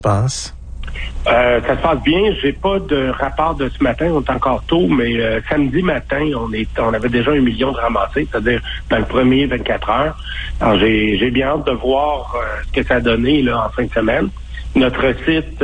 passe? Ça se passe bien. J'ai pas de rapport de ce matin. On est encore tôt, mais samedi matin, on avait déjà 1 million de ramassés, c'est-à-dire dans le premier 24 heures. Alors, j'ai bien hâte de voir ce que ça a donné là, en fin de semaine. Notre site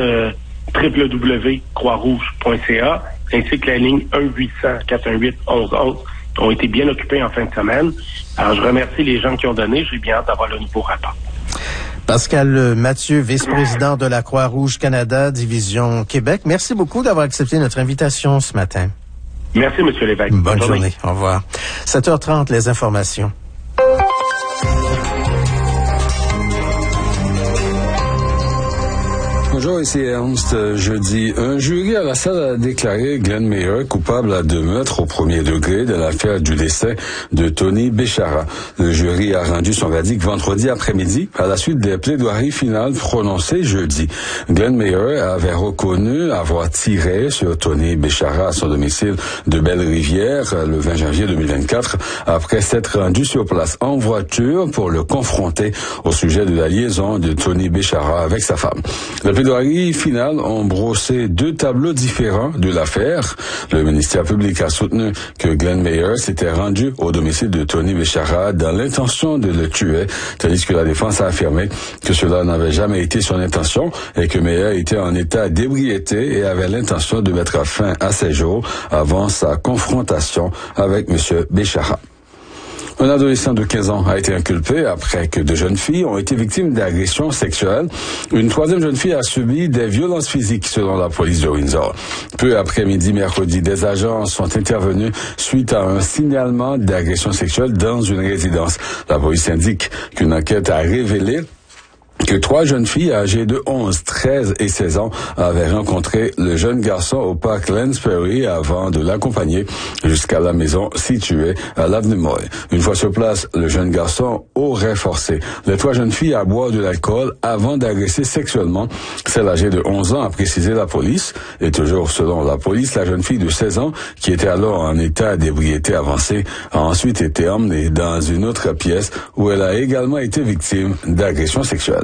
www.croixrouge.ca ainsi que la ligne 1-800-418-1111 ont été bien occupés en fin de semaine. Alors, je remercie les gens qui ont donné. J'ai bien hâte d'avoir le nouveau rapport. Pascal Mathieu, vice-président de la Croix-Rouge Canada, division Québec. Merci beaucoup d'avoir accepté notre invitation ce matin. Merci, M. Lévesque. Bonne journée. Au revoir. 7h30, les informations. Bonjour, ici Ernst. Jeudi, un jury à la salle a déclaré Glenn Meyer coupable de meurtre au premier degré de l'affaire du décès de Tony Béchara. Le jury a rendu son verdict vendredi après-midi à la suite des plaidoiries finales prononcées jeudi. Glenn Meyer avait reconnu avoir tiré sur Tony Béchara à son domicile de Belle-Rivière le 20 janvier 2024 après s'être rendu sur place en voiture pour le confronter au sujet de la liaison de Tony Béchara avec sa femme. Les plaidoiries finales ont brossé 2 tableaux différents de l'affaire. Le ministère public a soutenu que Glenn Meyer s'était rendu au domicile de Tony Béchara dans l'intention de le tuer, tandis que la défense a affirmé que cela n'avait jamais été son intention et que Meyer était en état d'ébriété et avait l'intention de mettre fin à ses jours avant sa confrontation avec M. Béchara. Un adolescent de 15 ans a été inculpé après que 2 jeunes filles ont été victimes d'agressions sexuelles. Une 3e jeune fille a subi des violences physiques selon la police de Windsor. Peu après-midi mercredi, des agents sont intervenus suite à un signalement d'agression sexuelle dans une résidence. La police indique qu'une enquête a révélé que 3 jeunes filles âgées de 11, 13 et 16 ans avaient rencontré le jeune garçon au parc Lansbury avant de l'accompagner jusqu'à la maison située à l'avenue Moy. Une fois sur place, le jeune garçon aurait forcé les 3 jeunes filles à boire de l'alcool avant d'agresser sexuellement celle âgée de 11 ans, a précisé la police. Et toujours selon la police, la jeune fille de 16 ans, qui était alors en état d'ébriété avancée, a ensuite été emmenée dans une autre pièce où elle a également été victime d'agressions sexuelles.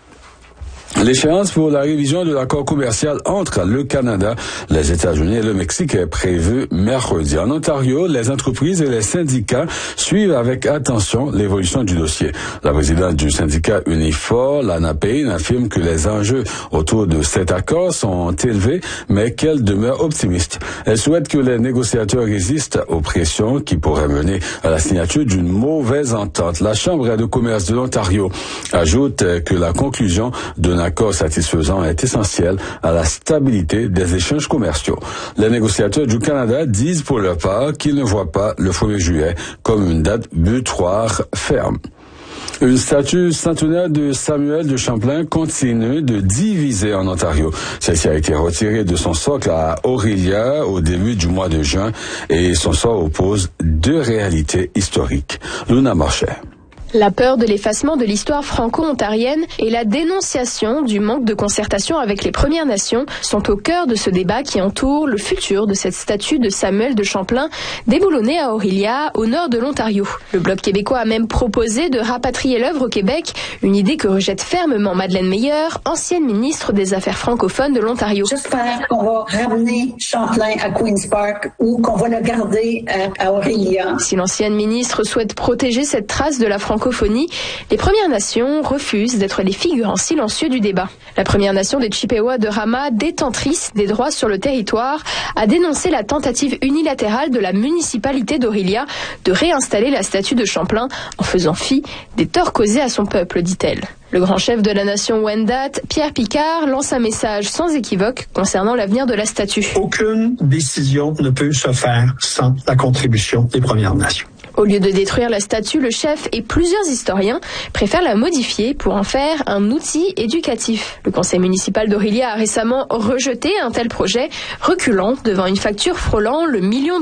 L'échéance pour la révision de l'accord commercial entre le Canada, les États-Unis et le Mexique est prévue mercredi. En Ontario, les entreprises et les syndicats suivent avec attention l'évolution du dossier. La présidente du syndicat Unifor, Lana Payne, affirme que les enjeux autour de cet accord sont élevés, mais qu'elle demeure optimiste. Elle souhaite que les négociateurs résistent aux pressions qui pourraient mener à la signature d'une mauvaise entente. La Chambre de commerce de l'Ontario ajoute que la conclusion d'un accord satisfaisant est essentiel à la stabilité des échanges commerciaux. Les négociateurs du Canada disent pour leur part qu'ils ne voient pas le 1er juillet comme une date butoir ferme. Une statue centenaire de Samuel de Champlain continue de diviser en Ontario. Celle-ci a été retirée de son socle à Orillia au début du mois de juin et son sort oppose 2 réalités historiques. Luna Marchais. La peur de l'effacement de l'histoire franco-ontarienne et la dénonciation du manque de concertation avec les Premières Nations sont au cœur de ce débat qui entoure le futur de cette statue de Samuel de Champlain déboulonnée à Orillia, au nord de l'Ontario. Le Bloc québécois a même proposé de rapatrier l'œuvre au Québec, une idée que rejette fermement Madeleine Meyer, ancienne ministre des Affaires francophones de l'Ontario. J'espère qu'on va ramener Champlain à Queen's Park ou qu'on va le garder à Orillia. Si l'ancienne ministre souhaite protéger cette trace de la francophonie, les Premières Nations refusent d'être les figurants silencieux du débat. La Première Nation des Chippewa de Rama, détentrice des droits sur le territoire, a dénoncé la tentative unilatérale de la municipalité d'Orillia de réinstaller la statue de Champlain en faisant fi des torts causés à son peuple, dit-elle. Le grand chef de la nation Wendat, Pierre Picard, lance un message sans équivoque concernant l'avenir de la statue. Aucune décision ne peut se faire sans la contribution des Premières Nations. Au lieu de détruire la statue, le chef et plusieurs historiens préfèrent la modifier pour en faire un outil éducatif. Le conseil municipal d'Orillia a récemment rejeté un tel projet, reculant devant une facture frôlant le $1 million.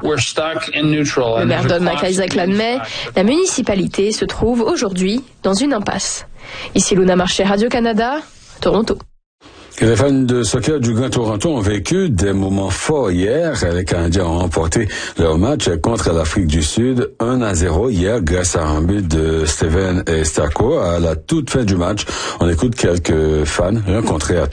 Le maire Don McIsaac l'admet, la municipalité se trouve aujourd'hui dans une impasse. Ici Luna Marchais, Radio-Canada, Toronto. Les fans de soccer du Grand Toronto ont vécu des moments forts hier. Les Canadiens ont remporté leur match contre l'Afrique du Sud 1-0 hier grâce à un but de Steven Stako à la toute fin du match. On écoute quelques fans rencontrés à